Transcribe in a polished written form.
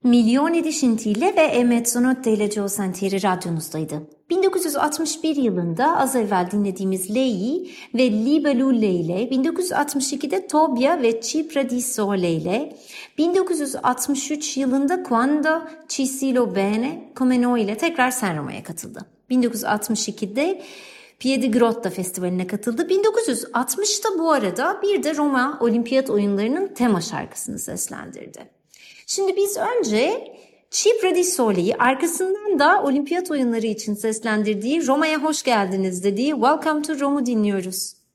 Milioni di scintille ve E mezzanotte ile Gio Sentieri radyonuzdaydı. 1961 yılında az evvel dinlediğimiz Lei ve Libellule ile, 1962'de Tobia ve Cipra di Sole ile, 1963 yılında Quando ci si lo bene come noi ile tekrar Sen Roma'ya katıldı. 1962'de Piedigrotta Festivali'ne katıldı. 1960'ta bu arada bir de Roma Olimpiyat Oyunları'nın tema şarkısını seslendirdi. Şimdi biz önce Cipra di Sole'yi, arkasından da Olimpiyat Oyunları için seslendirdiği Roma'ya hoş geldiniz dediği Welcome to Rome'u dinliyoruz.